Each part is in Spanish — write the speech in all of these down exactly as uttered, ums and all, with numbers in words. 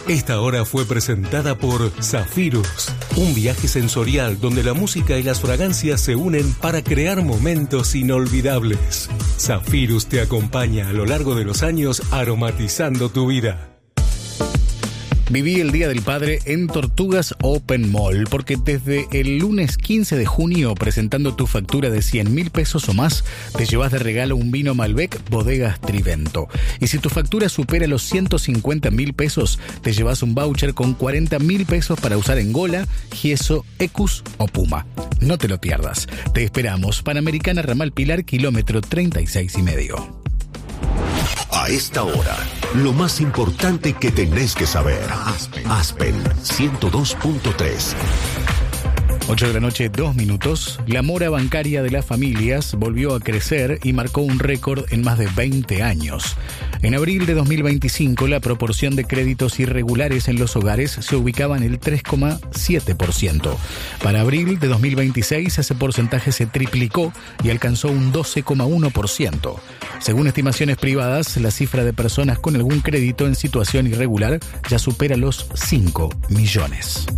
Esta hora fue presentada por Zafirus, un viaje sensorial donde la música y las fragancias se unen para crear momentos inolvidables. Zafirus te acompaña a lo largo de los años aromatizando tu vida. Viví el Día del Padre en Tortugas Open Mall, porque desde el lunes quince de junio, presentando tu factura de cien mil pesos o más, te llevas de regalo un vino Malbec Bodegas Trivento. Y si tu factura supera los ciento cincuenta mil pesos, te llevas un voucher con cuarenta mil pesos para usar en Gola, Gieso, Ecus o Puma. No te lo pierdas. Te esperamos. Panamericana Ramal Pilar, kilómetro treinta y seis y medio. A esta hora, lo más importante que tenés que saber. Aspen, Aspen ciento dos punto tres. ocho de la noche, dos minutos. La mora bancaria de las familias volvió a crecer y marcó un récord en más de veinte años. En abril de dos mil veinticinco, la proporción de créditos irregulares en los hogares se ubicaba en el tres coma siete por ciento. Para abril de dos mil veintiséis, ese porcentaje se triplicó y alcanzó un doce coma uno por ciento. Según estimaciones privadas, la cifra de personas con algún crédito en situación irregular ya supera los cinco millones.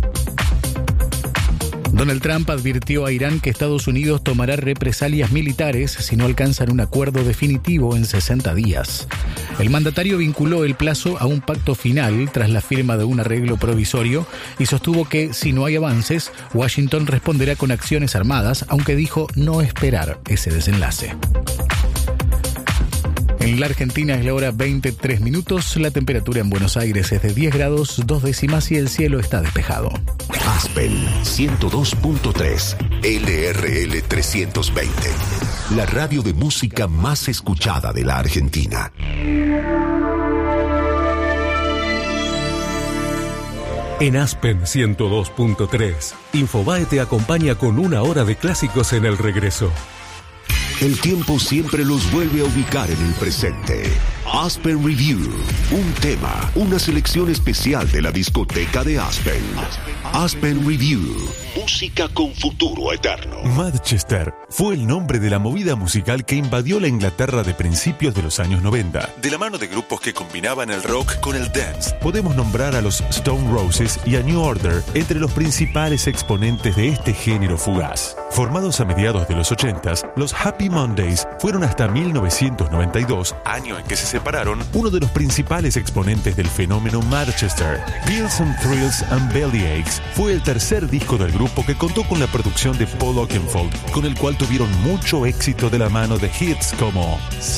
Donald Trump advirtió a Irán que Estados Unidos tomará represalias militares si no alcanzan un acuerdo definitivo en sesenta días. El mandatario vinculó el plazo a un pacto final tras la firma de un arreglo provisorio y sostuvo que, si no hay avances, Washington responderá con acciones armadas, aunque dijo no esperar ese desenlace. En la Argentina es la hora veintitrés minutos, la temperatura en Buenos Aires es de diez grados, dos décimas y el cielo está despejado. Aspen ciento dos punto tres, L R L trescientos veinte, la radio de música más escuchada de la Argentina. En Aspen ciento dos punto tres, Infobae te acompaña con una hora de clásicos en el regreso. El tiempo siempre los vuelve a ubicar en el presente. Aspen Review, un tema, una selección especial de la discoteca de Aspen. Aspen Review, música con futuro eterno. Manchester fue el nombre de la movida musical que invadió la Inglaterra de principios de los años noventa. De la mano de grupos que combinaban el rock con el dance, podemos nombrar a los Stone Roses y a New Order entre los principales exponentes de este género fugaz. Formados a mediados de los ochentas, los Happy Mondays fueron hasta mil novecientos noventa y dos, año en que se separaron, uno de los principales exponentes del fenómeno Manchester. Pills and Thrills and Bellyaches fue el tercer disco del grupo que contó con la producción de Paul Oakenfold, con el cual tuvieron mucho éxito de la mano de hits como